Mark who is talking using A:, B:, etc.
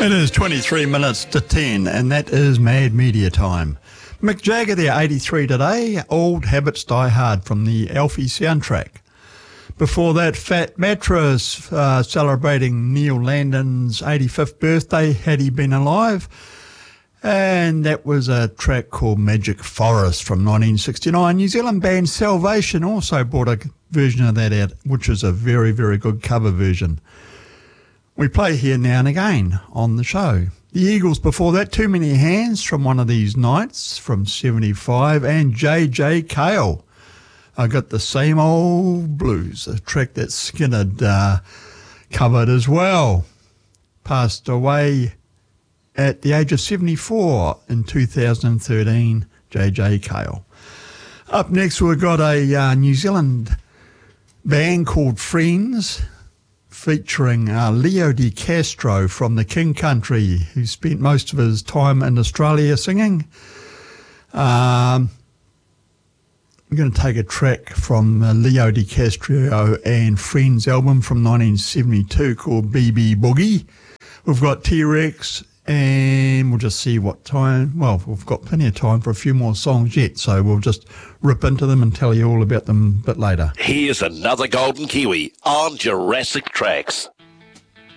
A: It is 23 minutes to 10, and that is Mad Media time. Mick Jagger there, 83 today. Old Habits Die Hard from the Alfie soundtrack. Before that, Fat Mattress celebrating Neil Landon's 85th birthday, had he been alive. And that was a track called Magic Forest from 1969. New Zealand band Salvation also brought a version of that out, which is a very, very good cover version. We play here now and again on the show. The Eagles before that, Too Many Hands from One of These Nights from 75, and J.J. Cale. I got the Same Old Blues, a track that Skinner covered as well. Passed away at the age of 74 in 2013, J.J. Cale. Up next, we've got a New Zealand band called Friends, featuring Leo Di Castro from the King Country, who spent most of his time in Australia singing. I'm going to take a track from Leo Di Castro and Friends album from 1972 called BB Boogie. We've got T-Rex, and we'll just see what time. Well, we've got plenty of time for a few more songs yet, so we'll just rip into them and tell you all about them a bit later.
B: Here's another Golden Kiwi on Jurassic Tracks.